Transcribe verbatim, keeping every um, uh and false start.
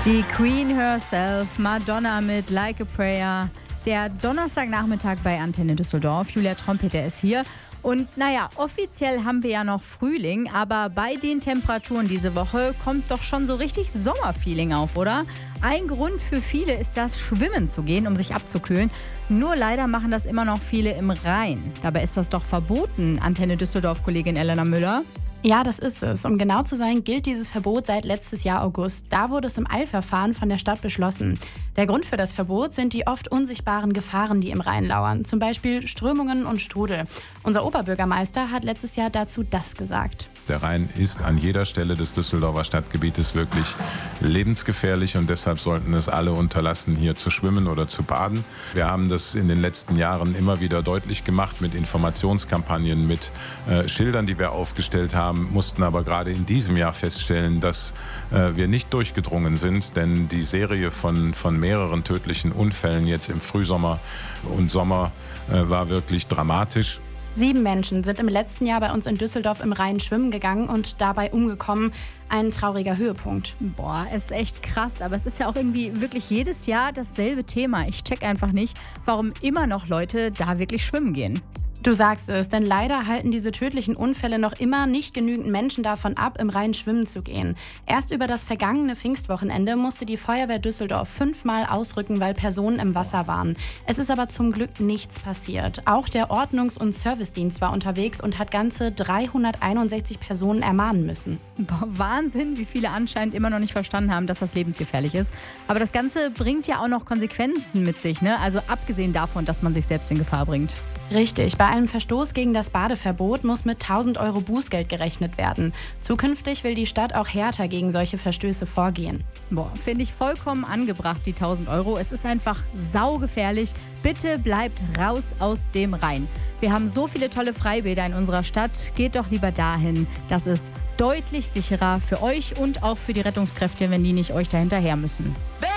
Die Queen herself, Madonna mit Like a Prayer. Der Donnerstagnachmittag bei Antenne Düsseldorf. Julia Trompeter ist hier. Und naja, offiziell haben wir ja noch Frühling, aber bei den Temperaturen diese Woche kommt doch schon so richtig Sommerfeeling auf, oder? Ein Grund für viele ist das, schwimmen zu gehen, um sich abzukühlen. Nur leider machen das immer noch viele im Rhein. Dabei ist das doch verboten, Antenne Düsseldorf-Kollegin Elena Müller. Ja, das ist es. Um genau zu sein, gilt dieses Verbot seit letztes Jahr August. Da wurde es im Eilverfahren von der Stadt beschlossen. Der Grund für das Verbot sind die oft unsichtbaren Gefahren, die im Rhein lauern. Zum Beispiel Strömungen und Strudel. Unser Oberbürgermeister hat letztes Jahr dazu das gesagt. Der Rhein ist an jeder Stelle des Düsseldorfer Stadtgebietes wirklich lebensgefährlich und deshalb sollten es alle unterlassen, hier zu schwimmen oder zu baden. Wir haben das in den letzten Jahren immer wieder deutlich gemacht mit Informationskampagnen, mit äh, Schildern, die wir aufgestellt haben, mussten aber gerade in diesem Jahr feststellen, dass äh, wir nicht durchgedrungen sind, denn die Serie von, von mehreren tödlichen Unfällen jetzt im Frühsommer und Sommer äh, war wirklich dramatisch. Sieben Menschen sind im letzten Jahr bei uns in Düsseldorf im Rhein schwimmen gegangen und dabei umgekommen. Ein trauriger Höhepunkt. Boah, es ist echt krass, aber es ist ja auch irgendwie wirklich jedes Jahr dasselbe Thema. Ich check einfach nicht, warum immer noch Leute da wirklich schwimmen gehen. Du sagst es, denn leider halten diese tödlichen Unfälle noch immer nicht genügend Menschen davon ab, im Rhein schwimmen zu gehen. Erst über das vergangene Pfingstwochenende musste die Feuerwehr Düsseldorf fünfmal ausrücken, weil Personen im Wasser waren. Es ist aber zum Glück nichts passiert. Auch der Ordnungs- und Servicedienst war unterwegs und hat ganze dreihunderteinundsechzig Personen ermahnen müssen. Boah, Wahnsinn, wie viele anscheinend immer noch nicht verstanden haben, dass das lebensgefährlich ist. Aber das Ganze bringt ja auch noch Konsequenzen mit sich, ne? Also abgesehen davon, dass man sich selbst in Gefahr bringt. Richtig, bei einem Verstoß gegen das Badeverbot muss mit tausend Euro Bußgeld gerechnet werden. Zukünftig will die Stadt auch härter gegen solche Verstöße vorgehen. Boah, finde ich vollkommen angebracht, die tausend Euro. Es ist einfach saugefährlich. Bitte bleibt raus aus dem Rhein. Wir haben so viele tolle Freibäder in unserer Stadt. Geht doch lieber dahin. Das ist deutlich sicherer für euch und auch für die Rettungskräfte, wenn die nicht euch dahinterher müssen.